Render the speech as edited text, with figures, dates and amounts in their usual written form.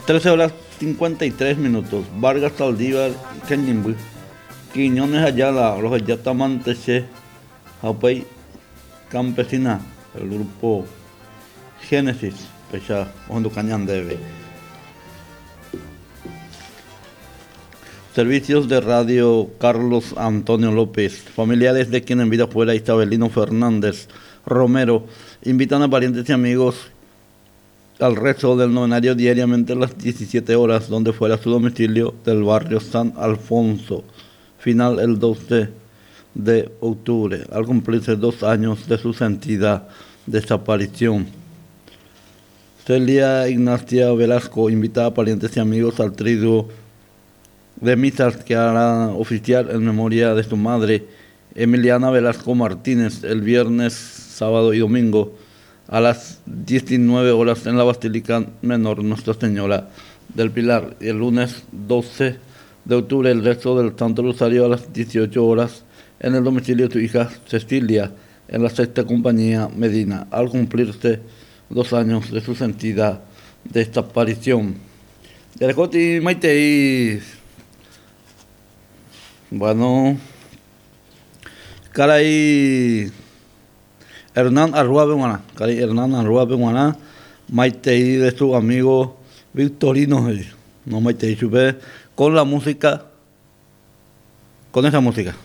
13 horas 53 minutos. Vargas Saldívar, Kenyimbu, Quiñones Ayala, los Ayatamanteche, Japay Campesina, el grupo Génesis, Pecha, Hondo Cañán debe. Servicios de radio Carlos Antonio López. Familiares de quien en vida fuera Isabelino Fernández Romero invitan a parientes y amigos al rezo del novenario diariamente a las 17 horas, donde fuera su domicilio del barrio San Alfonso. Final el 12 de octubre, al cumplirse 2 años de su sentida desaparición. Celia Ignacia Velasco invita a parientes y amigos al triduo de misas que hará oficiar en memoria de su madre, Emiliana Velasco Martínez, el viernes, sábado y domingo a las 19 horas en la Basílica Menor Nuestra Señora del Pilar, y el lunes 12 de octubre el rezo del Santo Rosario a las 18 horas en el domicilio de su hija Cecilia, en la Sexta Compañía Medina, al cumplirse 2 años de su sentida desaparición. Yarekoti Maitei. Bueno, caray, Hernán Arrua Benguaná, Maitei de su amigo Victorino, no Maitei Chupé, con la música, con esa música.